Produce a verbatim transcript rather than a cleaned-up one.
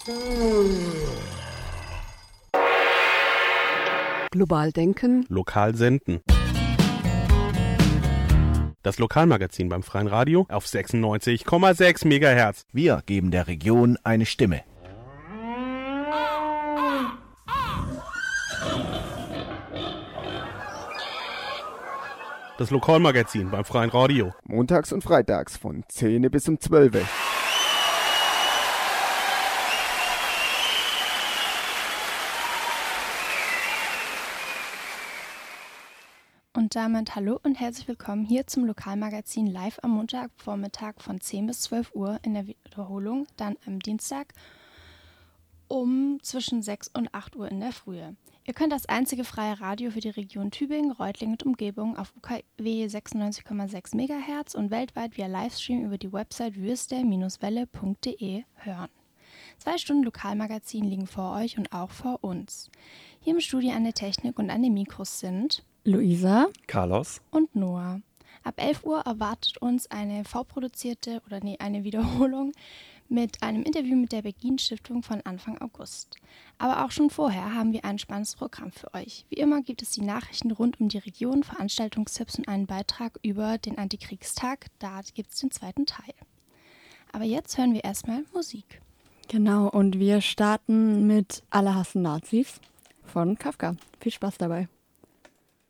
Global denken. Lokal senden. Das Lokalmagazin beim Freien Radio auf sechsundneunzig Komma sechs Megahertz. Wir geben der Region eine Stimme. Das Lokalmagazin beim Freien Radio. Montags und freitags von zehn bis um zwölf. Und damit hallo und herzlich willkommen hier zum Lokalmagazin live am Montagvormittag von zehn bis zwölf Uhr, in der Wiederholung dann am Dienstag um zwischen sechs und acht Uhr in der Frühe. Ihr könnt das einzige freie Radio für die Region Tübingen, Reutlingen und Umgebung auf U K W sechsundneunzig Komma sechs Megahertz und weltweit via Livestream über die Website würster welle punkt de hören. Zwei Stunden Lokalmagazin liegen vor euch und auch vor uns. Hier im Studio an der Technik und an den Mikros sind Luisa, Carlos und Noah. Ab elf Uhr erwartet uns eine vorproduzierte oder nee, eine Wiederholung mit einem Interview mit der Begin-Stiftung von Anfang August. Aber auch schon vorher haben wir ein spannendes Programm für euch. Wie immer gibt es die Nachrichten rund um die Region, Veranstaltungstipps und einen Beitrag über den Antikriegstag. Da gibt es den zweiten Teil. Aber jetzt hören wir erstmal Musik. Genau, und wir starten mit Alle hassen Nazis von Kafka. Viel Spaß dabei.